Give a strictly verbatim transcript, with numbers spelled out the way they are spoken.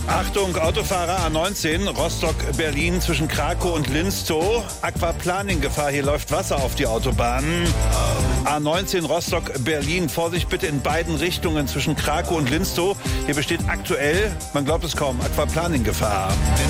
Achtung, Autofahrer A neunzehn, Rostock-Berlin zwischen Krakow und Linstow. Aquaplaning-Gefahr, hier läuft Wasser auf die Autobahn. A neunzehn Rostock-Berlin, Vorsicht bitte in beiden Richtungen zwischen Krakow und Linstow. Hier besteht aktuell, man glaubt es kaum, Aquaplaning-Gefahr.